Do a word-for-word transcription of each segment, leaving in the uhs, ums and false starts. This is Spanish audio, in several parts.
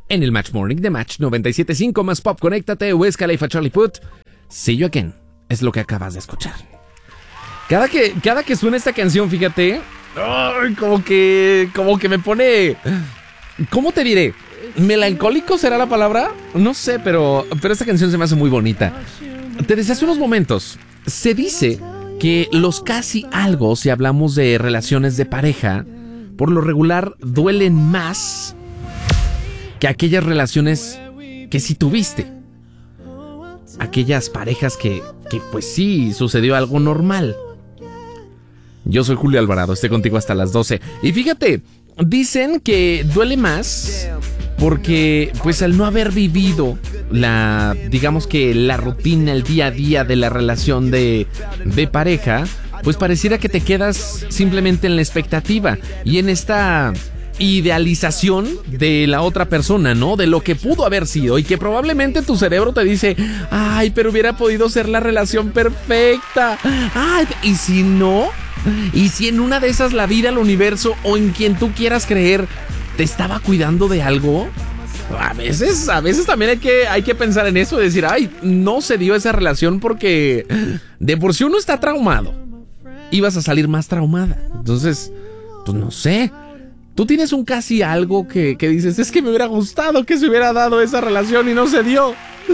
en el Match Morning de Match noventa y siete punto cinco más Pop. Conéctate, Wiz Khalifa, Charlie Puth. See you again. Es lo que acabas de escuchar. Cada que, cada que suena esta canción, fíjate, ay, como que, como que me pone, ¿cómo te diré? ¿Melancólico será la palabra? No sé, pero, pero esta canción se me hace muy bonita. Te decía hace unos momentos, se dice que los casi algo, si hablamos de relaciones de pareja, por lo regular duelen más que aquellas relaciones que sí tuviste. Aquellas parejas que, que pues sí sucedió algo normal. Yo soy Julio Alvarado, estoy contigo hasta las doce. Y fíjate, dicen que duele más porque pues al no haber vivido la, digamos que la rutina, el día a día de la relación de, de pareja, pues pareciera que te quedas simplemente en la expectativa y en esta idealización de la otra persona, ¿no? De lo que pudo haber sido y que probablemente tu cerebro te dice, ay, pero hubiera podido ser la relación perfecta. Ay, y si no, y si en una de esas la vida, el universo o en quien tú quieras creer te estaba cuidando de algo. A veces, a veces también hay que, hay que pensar en eso, decir, ay, no se dio esa relación porque de por sí uno está traumado. Ibas a salir más traumada. Entonces, pues no sé. Tú tienes un casi algo que, que dices, es que me hubiera gustado que se hubiera dado esa relación y no se dio.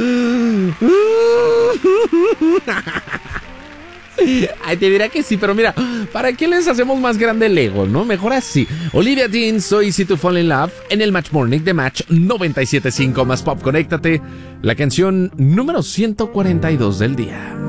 Ay, te dirá que sí, pero mira, ¿para qué les hacemos más grande el ego, no? Mejor así. Olivia Dean, soy Easy to Fall in Love en el Match Morning de Match noventa y siete punto cinco más Pop. Conéctate, la canción número ciento cuarenta y dos del día.